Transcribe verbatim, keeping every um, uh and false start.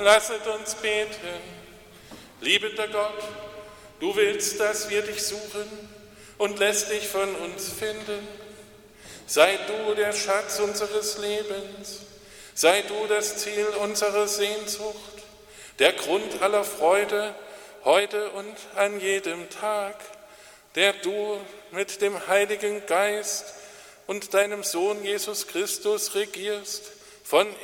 Lasset uns beten. Liebender Gott, du willst, dass wir dich suchen und lässt dich von uns finden. Sei du der Schatz unseres Lebens, sei du das Ziel unserer Sehnsucht, der Grund aller Freude, heute und an jedem Tag, der du mit dem Heiligen Geist und deinem Sohn Jesus Christus regierst, von